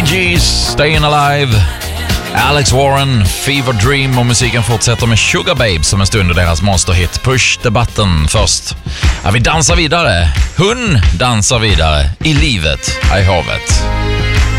Gees, Staying Alive, Alex Warren, Fever Dream, och musiken fortsätter med Sugar Babes som en stund och deras monsterhit Push the Button först. Ja, vi dansar vidare. Hon dansar vidare i livet, i havet.